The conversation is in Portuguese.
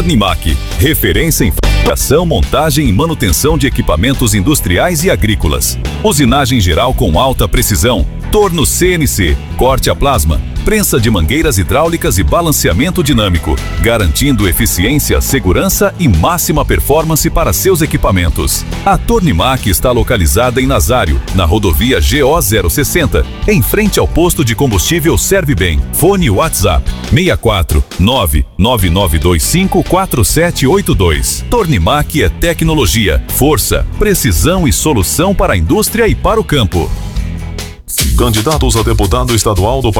Tornimac, referência em fabricação, montagem e manutenção de equipamentos industriais e agrícolas. Usinagem geral com alta precisão, torno CNC, corte a plasma, prensa de mangueiras hidráulicas e balanceamento dinâmico, garantindo eficiência, segurança e máxima performance para seus equipamentos. A Tornimac está localizada em Nazário, na rodovia GO 060, em frente ao posto de combustível Serve Bem. Fone WhatsApp 64 99925 4782. Tornimac é tecnologia, força, precisão e solução para a indústria e para o campo. Candidatos a deputado estadual do